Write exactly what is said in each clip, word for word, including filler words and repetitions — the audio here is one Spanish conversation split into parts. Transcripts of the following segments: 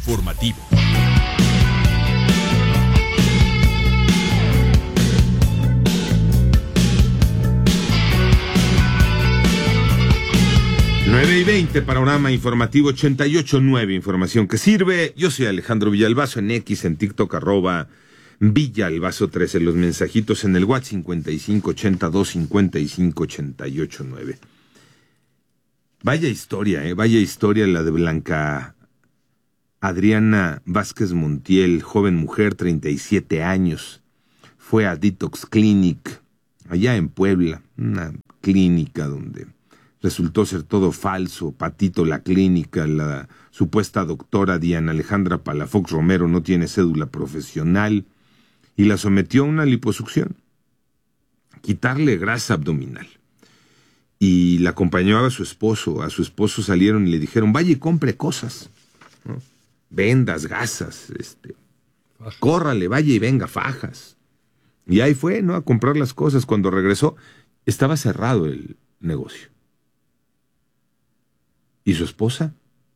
informativo. nueve y veinte, panorama informativo ochenta y ocho punto nueve, información que sirve. Yo soy Alejandro Villalbazo, en X, en TikTok, arroba Villalbazo trece, los mensajitos en el WhatsApp cincuenta y cinco ochenta y dos cincuenta y cinco ochenta y ocho nueve. Vaya historia, eh, vaya historia la de Blanca Adriana Vázquez Montiel, joven mujer, treinta y siete años. Fue a Detox Clinic, allá en Puebla, una clínica donde resultó ser todo falso. Patito la clínica, la supuesta doctora Diana Alejandra Palafox Romero no tiene cédula profesional y la sometió a una liposucción, quitarle grasa abdominal. Y la acompañó a su esposo, a su esposo salieron y le dijeron, vaya y compre cosas, ¿no? Vendas, gasas, este, fajas. Córrale, vaya y venga, fajas. Y ahí fue, ¿no? A comprar las cosas. Cuando regresó, estaba cerrado el negocio. ¿Y su esposa?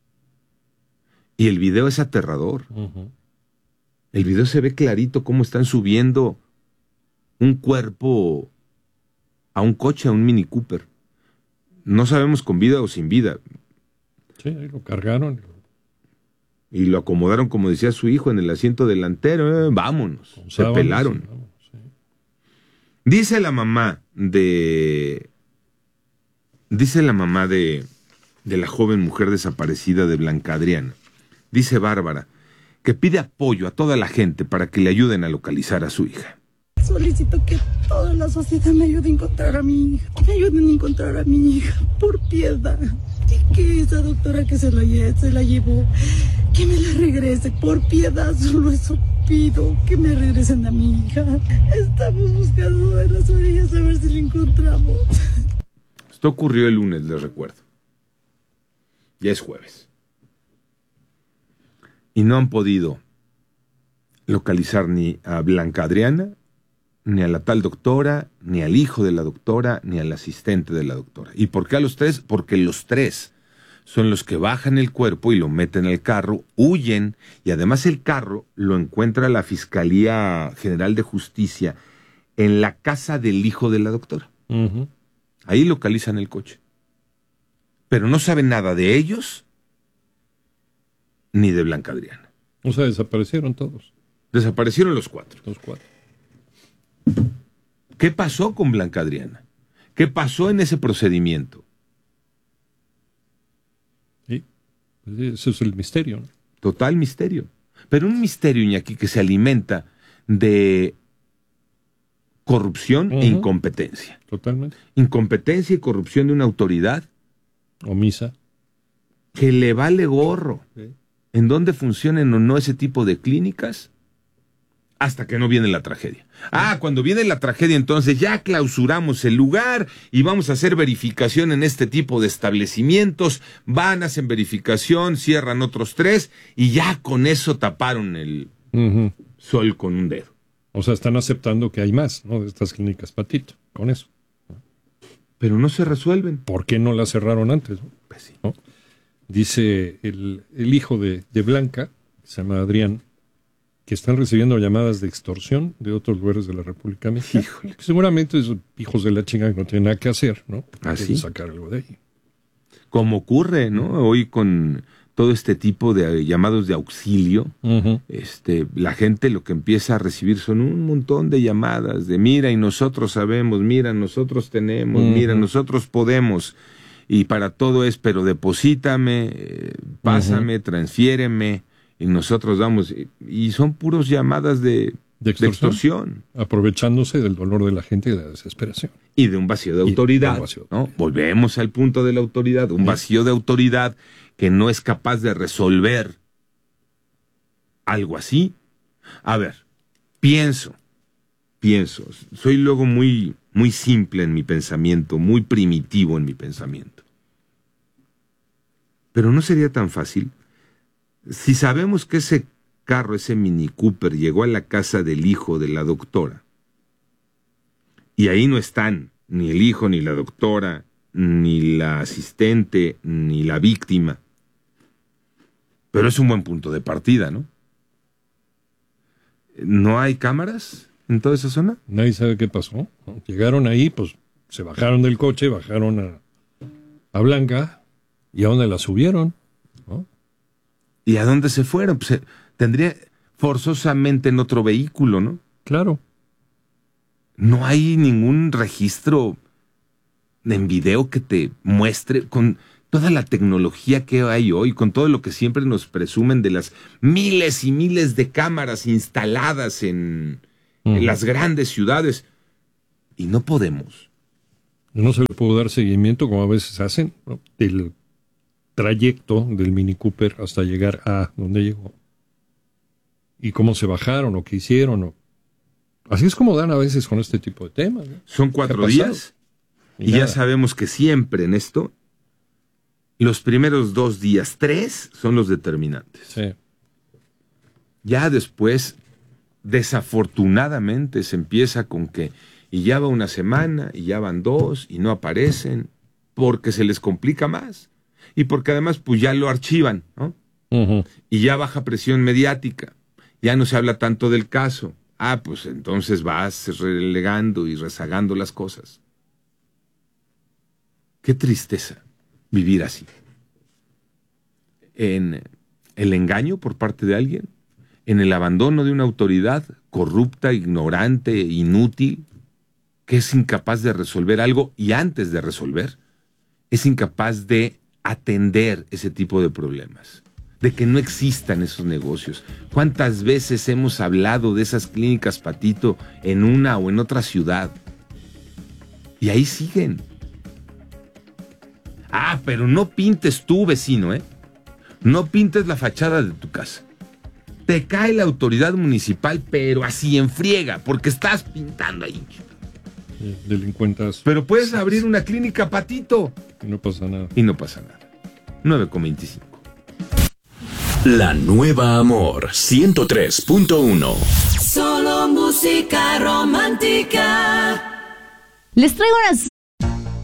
Y el video es aterrador. Uh-huh. El video se ve clarito cómo están subiendo un cuerpo a un coche, a un Mini Cooper. No sabemos con vida o sin vida. Sí, ahí lo cargaron. Y lo acomodaron, como decía su hijo, en el asiento delantero. Eh, vámonos. Con se sábanas, pelaron. Sí, vamos, sí. Dice la mamá de... Dice la mamá de... de la joven mujer desaparecida de Blanca Adriana. Dice Bárbara que pide apoyo a toda la gente para que le ayuden a localizar a su hija. Solicito que toda la sociedad me ayude a encontrar a mi hija. Me ayuden a encontrar a mi hija, por piedad. Y que esa doctora que se la, se la llevó, que me la regrese, por piedad, solo eso pido, que me regresen a mi hija. Estamos buscando en las orillas a ver si la encontramos. Esto ocurrió el lunes, les recuerdo. Ya es jueves. Y no han podido localizar ni a Blanca Adriana, ni a la tal doctora, ni al hijo de la doctora, ni al asistente de la doctora. ¿Y por qué a los tres? Porque los tres son los que bajan el cuerpo y lo meten al carro, huyen, y además el carro lo encuentra la Fiscalía General de Justicia en la casa del hijo de la doctora. Uh-huh. Ahí localizan el coche. Pero no saben nada de ellos ni de Blanca Adriana. O sea, desaparecieron todos. Desaparecieron los cuatro. Los cuatro. ¿Qué pasó con Blanca Adriana? ¿Qué pasó en ese procedimiento? Sí, ese es el misterio, ¿no? Total misterio. Pero un misterio, Iñaki, que se alimenta de corrupción uh-huh. e incompetencia. Totalmente. Incompetencia y corrupción de una autoridad omisa, que le vale gorro sí. en dónde funcionen o no ese tipo de clínicas hasta que no viene la tragedia. Ah, cuando viene la tragedia, entonces ya clausuramos el lugar y vamos a hacer verificación en este tipo de establecimientos, van, hacen verificación, cierran otros tres y ya con eso taparon el uh-huh. sol con un dedo. O sea, están aceptando que hay más, ¿no? De estas clínicas, Patito, con eso. Pero no se resuelven. ¿Por qué no la cerraron antes? Pues sí. ¿No? Dice el, el hijo de, de Blanca, que se llama Adrián, que están recibiendo llamadas de extorsión de otros lugares de la República Mexicana. Híjole. Que seguramente esos hijos de la chinga que no tienen nada que hacer, ¿no? Así. Quieren sacar algo de ahí. Como ocurre, ¿no? Hoy con todo este tipo de llamados de auxilio, uh-huh. este, la gente lo que empieza a recibir son un montón de llamadas de mira y nosotros sabemos, mira, nosotros tenemos, uh-huh. mira, nosotros podemos, y para todo es, pero deposítame, eh, pásame, uh-huh. transfiéreme, y nosotros damos, y son puros llamadas de, de, extorsión, de extorsión. Aprovechándose del dolor de la gente y de la desesperación. Y de un vacío de autoridad, vacío. ¿no? Volvemos al punto de la autoridad, un vacío de autoridad que no es capaz de resolver algo así. A ver, pienso, pienso, soy luego muy, muy simple en mi pensamiento, muy primitivo en mi pensamiento. Pero no sería tan fácil. Si sabemos que ese carro, ese Mini Cooper, llegó a la casa del hijo de la doctora, y ahí no están ni el hijo, ni la doctora, ni la asistente, ni la víctima, Pero es un buen punto de partida, ¿no? ¿No hay cámaras en toda esa zona? Nadie sabe qué pasó, ¿no? Llegaron ahí, pues se bajaron del coche, bajaron a, a Blanca, ¿y a dónde la subieron? ¿No? ¿Y a dónde se fueron? Pues, tendría forzosamente en otro vehículo, ¿no? Claro. No hay ningún registro en video que te muestre, con toda la tecnología que hay hoy, con todo lo que siempre nos presumen de las miles y miles de cámaras instaladas en, uh-huh. en las grandes ciudades. Y no podemos. No se le puede dar seguimiento, como a veces hacen, ¿no? Del trayecto del Mini Cooper hasta llegar a donde llegó. Y cómo se bajaron o qué hicieron. O... Así es como dan a veces con este tipo de temas, ¿no? Son cuatro días y, y ya sabemos que siempre en esto los primeros dos días, tres, son los determinantes. Sí. Ya después, desafortunadamente, se empieza con que y ya va una semana, y ya van dos, y no aparecen, porque se les complica más. Y porque además, pues ya lo archivan, ¿no? Uh-huh. Y ya baja presión mediática. Ya no se habla tanto del caso. Ah, pues entonces vas relegando y rezagando las cosas. Qué tristeza vivir así. En el engaño por parte de alguien, en el abandono de una autoridad corrupta, ignorante, inútil, que es incapaz de resolver algo y antes de resolver, es incapaz de atender ese tipo de problemas, de que no existan esos negocios. ¿Cuántas veces hemos hablado de esas clínicas Patito en una o en otra ciudad? Y ahí siguen. Ah, pero no pintes tú, vecino, ¿eh? No pintes la fachada de tu casa. Te cae la autoridad municipal, pero así en friega, porque estás pintando ahí. Delincuentas. Pero puedes abrir una clínica Patito. Y no pasa nada. Y no pasa nada. nueve con veinticinco. La Nueva Amor ciento tres punto uno. Solo música romántica. Les traigo unas